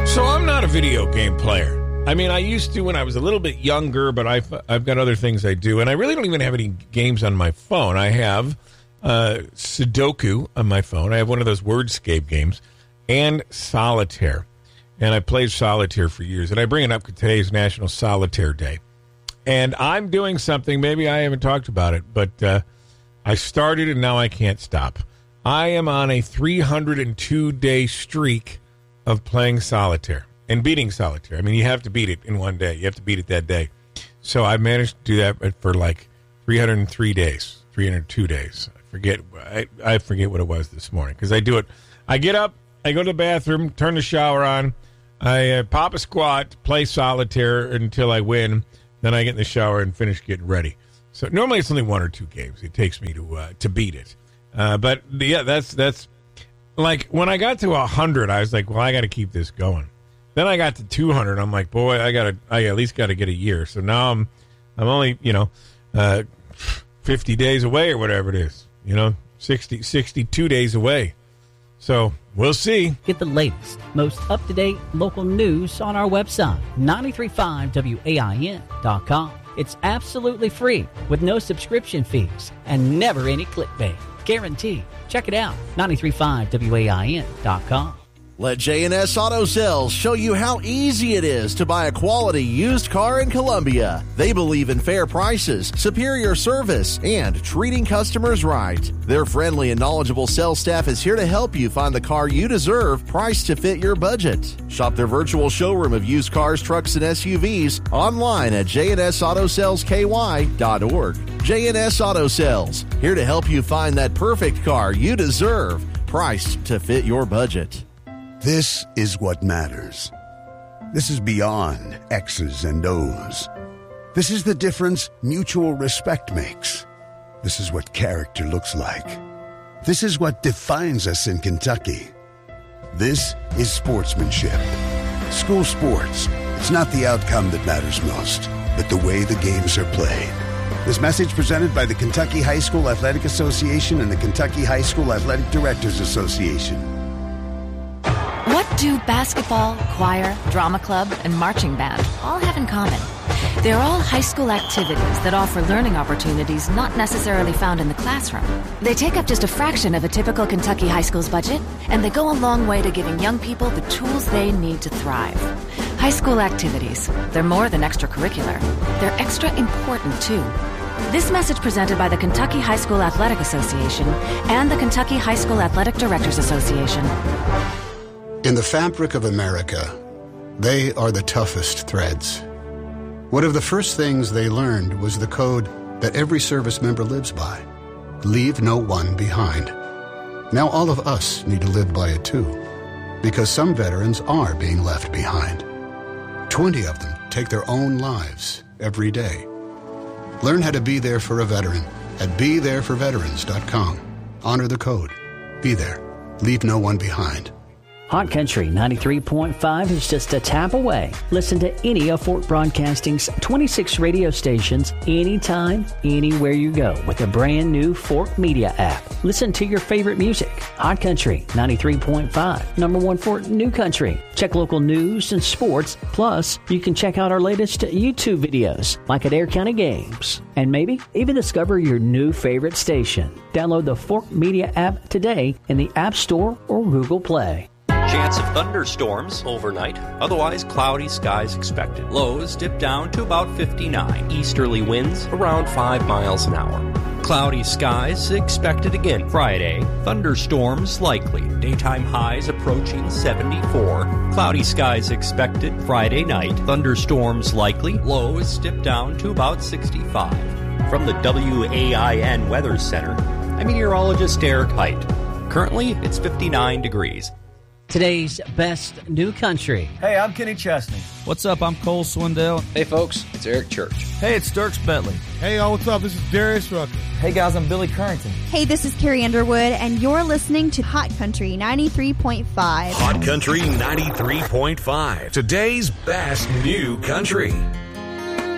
So I'm not a video game player. I mean, I used to when I was a little bit younger, but I've got other things I do, and I really don't even have any games on my phone. I have Sudoku on my phone. I have one of those Wordscape games, and Solitaire. And I played Solitaire for years, and I bring it up because today's National Solitaire Day. And I'm doing something, maybe I haven't talked about it, but I started and now I can't stop. I am on a 302-day streak of playing Solitaire and beating Solitaire. I mean, you have to beat it in one day. You have to beat it that day. So I managed to do that for like 303 days, 302 days. I forget what it was this morning because I do it. I get up, I go to the bathroom, turn the shower on, I pop a squat, play Solitaire until I win. Then I get in the shower and finish getting ready. So normally it's only one or two games it takes me to beat it. But yeah, that's like when I got to 100, I was like, well, I got to keep this going. Then I got to 200. I'm like, boy, I at least got to get a year. So now I'm only 50 days away or whatever it is. 62 days away. So we'll see. Get the latest, most up-to-date local news on our website, 935wain.com. It's absolutely free with no subscription fees and never any clickbait. Guaranteed. Check it out, 935wain.com. Let J&S Auto Sales show you how easy it is to buy a quality used car in Columbia. They believe in fair prices, superior service, and treating customers right. Their friendly and knowledgeable sales staff is here to help you find the car you deserve, priced to fit your budget. Shop their virtual showroom of used cars, trucks, and SUVs online at jnsautosales.ky.org. J&S Auto Sales, here to help you find that perfect car you deserve, priced to fit your budget. This is what matters. This is beyond X's and O's. This is the difference mutual respect makes. This is what character looks like. This is what defines us in Kentucky. This is sportsmanship. School sports. It's not the outcome that matters most, but the way the games are played. This message presented by the Kentucky High School Athletic Association and the Kentucky High School Athletic Directors Association. What do basketball, choir, drama club, and marching band all have in common? They're all high school activities that offer learning opportunities not necessarily found in the classroom. They take up just a fraction of a typical Kentucky high school's budget, and they go a long way to giving young people the tools they need to thrive. High school activities, they're more than extracurricular. They're extra important, too. This message presented by the Kentucky High School Athletic Association and the Kentucky High School Athletic Directors Association. In the fabric of America, they are the toughest threads. One of the first things they learned was the code that every service member lives by. Leave no one behind. Now all of us need to live by it too, because some veterans are being left behind. 20 of them take their own lives every day. Learn how to be there for a veteran at BeThereForVeterans.com. Honor the code. Be there. Leave no one behind. Hot Country 93.5 is just a tap away. Listen to any of Fort Broadcasting's 26 radio stations anytime, anywhere you go with the brand new Fort Media app. Listen to your favorite music. Hot Country 93.5, #1 Fort New Country. Check local news and sports. Plus, you can check out our latest YouTube videos, like at Adair County Games. And maybe even discover your new favorite station. Download the Fort Media app today in the App Store or Google Play. Chance of thunderstorms overnight. Otherwise, cloudy skies expected. Lows dip down to about 59. Easterly winds around 5 miles an hour. Cloudy skies expected again Friday. Thunderstorms likely. Daytime highs approaching 74. Cloudy skies expected Friday night. Thunderstorms likely. Lows dip down to about 65. From the WAIN Weather Center, I'm meteorologist Eric Height. Currently, it's 59 degrees. Today's best new country. Hey, I'm Kenny Chesney. What's up? I'm Cole Swindell. Hey, folks, it's Eric Church. Hey, it's Dirks Bentley. Hey, y'all, what's up? This is Darius Rucker. Hey, guys, I'm Billy Currington. Hey, this is Carrie Underwood, and you're listening to Hot Country 93.5. Hot Country 93.5. Today's best new country.